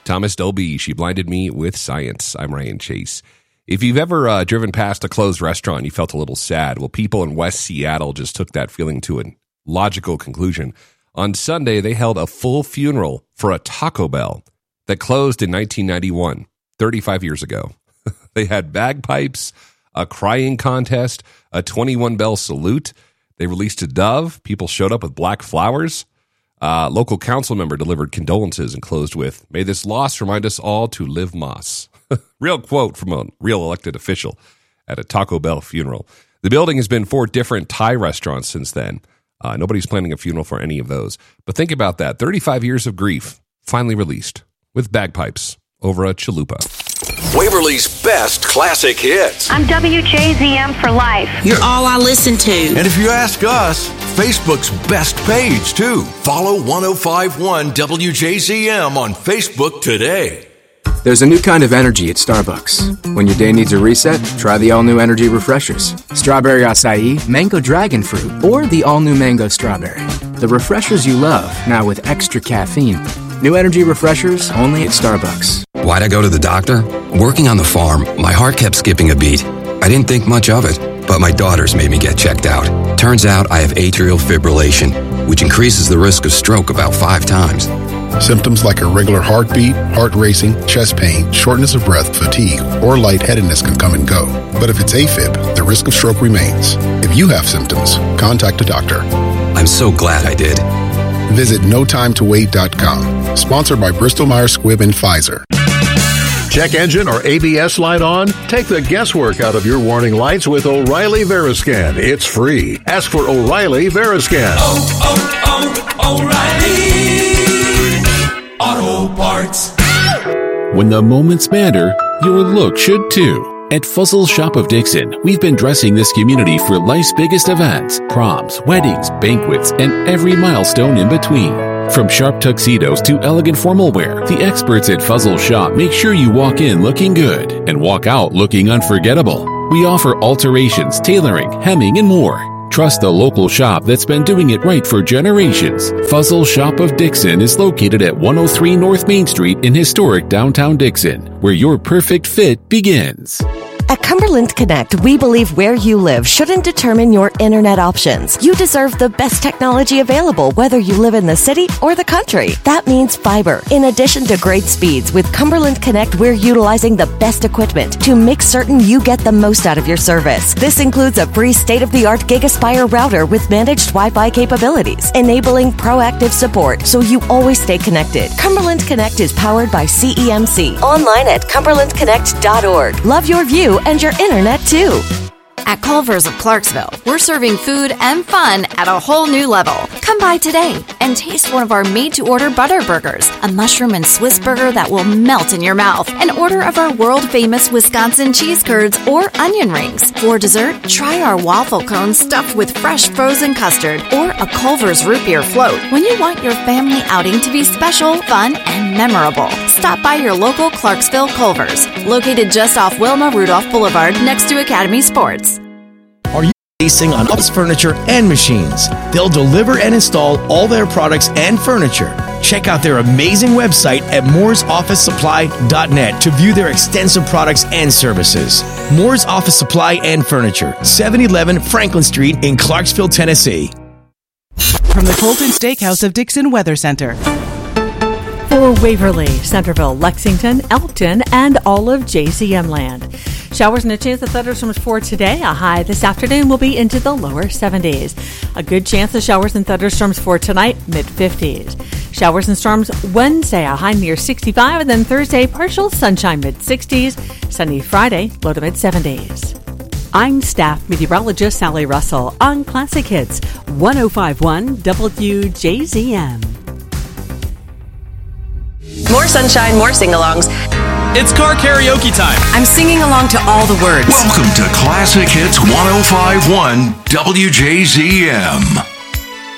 Thomas Dolby, She Blinded Me with Science. I'm Ryan Chase. If you've ever driven past a closed restaurant, you felt a little sad. Well, people in West Seattle just took that feeling to a logical conclusion. On Sunday, they held a full funeral for a Taco Bell that closed in 1991, 35 years ago. They had bagpipes, a crying contest, a 21 bell salute. They released a dove. People showed up with black flowers. Local council member delivered condolences and closed with, "May this loss remind us all to live Moss." Real quote from a real elected official at a Taco Bell funeral. The building has been 4 different Thai restaurants since then. Nobody's planning a funeral for any of those. But think about that. 35 years of grief finally released with bagpipes over a chalupa. Waverly's best classic hits. I'm WJZM for life. You're all I listen to. And if you ask us, Facebook's best page, too. Follow 1051 WJZM on Facebook today. There's a new kind of energy at Starbucks. When your day needs a reset, try the all-new energy refreshers. Strawberry acai, mango dragon fruit, or the all-new mango strawberry. The refreshers you love, now with extra caffeine. New energy refreshers only at Starbucks. Why'd I go to the doctor? Working on the farm, my heart kept skipping a beat. I didn't think much of it, but my daughters made me get checked out. Turns out I have atrial fibrillation, which increases the risk of stroke about 5 times. Symptoms like irregular heartbeat, heart racing, chest pain, shortness of breath, fatigue, or lightheadedness can come and go. But if it's AFib, the risk of stroke remains. If you have symptoms, contact a doctor. I'm so glad I did. Visit notimetowait.com. Sponsored by Bristol-Myers Squibb and Pfizer. Check engine or ABS light on? Take the guesswork out of your warning lights with O'Reilly Veriscan. It's free. Ask for O'Reilly Veriscan. O'Reilly Auto Parts. When the moments matter, your look should too. At Fuzzle Shop of Dixon, we've been dressing this community for life's biggest events, proms, weddings, banquets, and every milestone in between. From sharp tuxedos to elegant formal wear, the experts at Fuzzle Shop make sure you walk in looking good and walk out looking unforgettable. We offer alterations, tailoring, hemming, and more. Trust the local shop that's been doing it right for generations. Fuzzle Shop of Dixon is located at 103 North Main Street in historic downtown Dixon, where your perfect fit begins. At Cumberland Connect, we believe where you live shouldn't determine your internet options. You deserve the best technology available, whether you live in the city or the country. That means fiber. In addition to great speeds, with Cumberland Connect, we're utilizing the best equipment to make certain you get the most out of your service. This includes a free state-of-the-art GigaSpire router with managed Wi-Fi capabilities, enabling proactive support so you always stay connected. Cumberland Connect is powered by CEMC. Online at cumberlandconnect.org. Love your view and your internet too. At Culver's of Clarksville, we're serving food and fun at a whole new level. Come by today and taste one of our made-to-order butter burgers, a mushroom and Swiss burger that will melt in your mouth, an order of our world-famous Wisconsin cheese curds or onion rings. For dessert, try our waffle cones stuffed with fresh frozen custard or a Culver's root beer float. When you want your family outing to be special, fun, and memorable, stop by your local Clarksville Culver's, located just off Wilma Rudolph Boulevard next to Academy Sports. Are you racing on office furniture and machines? They'll deliver and install all their products and furniture. Check out their amazing website at mooresofficesupply.net to view their extensive products and services. Moore's Office Supply and Furniture, 711 Franklin Street in Clarksville, Tennessee. From the Colton Steakhouse of Dixon Weather Center. For Waverly, Centerville, Lexington, Elkton, and all of JCM land. Showers and a chance of thunderstorms for today. A high this afternoon will be into the lower 70s. A good chance of showers and thunderstorms for tonight, mid-50s. Showers and storms Wednesday, a high near 65, and then Thursday, partial sunshine, mid-60s. Sunny Friday, low to mid-70s. I'm staff meteorologist Sally Russell on Classic Hits 105.1 WJZM. More sunshine, more sing-alongs. It's car karaoke time. I'm singing along to all the words. Welcome to Classic Hits 105.1 WJZM.